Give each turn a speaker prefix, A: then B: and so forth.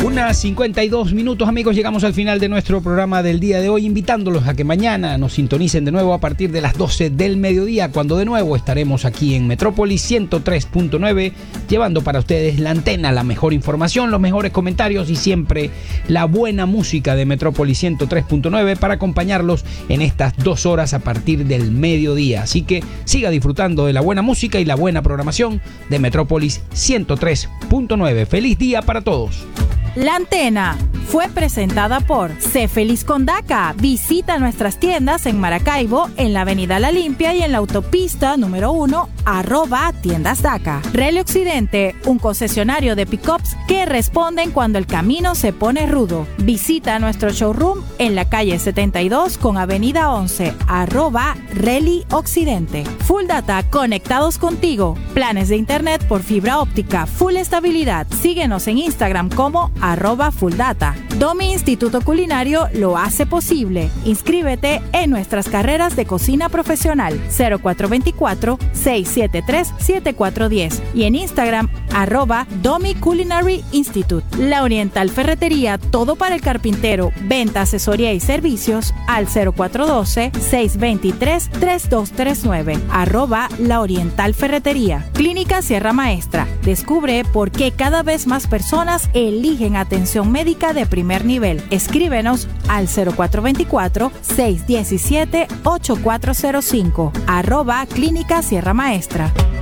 A: Unas 52 minutos, amigos, llegamos al final de nuestro programa del día de hoy, invitándolos a que mañana nos sintonicen de nuevo a partir de las 12 del mediodía, cuando de nuevo estaremos aquí en Metrópolis 103.9, llevando para ustedes la antena, la mejor información, los mejores comentarios y siempre la buena música de Metrópolis 103.9 para acompañarlos en estas 2 horas a partir del mediodía. Así que siga disfrutando de la buena música y la buena programación de Metrópolis 103.9. ¡Feliz día para todos!
B: La antena fue presentada por Sé Feliz con DACA. Visita nuestras tiendas en Maracaibo, en la Avenida La Limpia y en la autopista número 1, @tiendas DACA. Rally Occidente, un concesionario de pickups que responden cuando el camino se pone rudo. Visita nuestro showroom en la calle 72 con Avenida 11, @Rally Occidente. Full Data, conectados contigo. Planes de internet por fibra óptica, full estabilidad. Síguenos en Instagram como @fulldata. Domi Instituto Culinario lo hace posible. Inscríbete en nuestras carreras de cocina profesional 0424-673-7410 y en Instagram @Domi Culinary Institute. La Oriental Ferretería, todo para el carpintero, venta, asesoría y servicios al 0412-623-3239 @La Oriental Ferretería. Clínica Sierra Maestra, descubre por qué cada vez más personas eligen atención médica de primer nivel. Escríbenos al 0424-617-8405 @Clínica Sierra Maestra.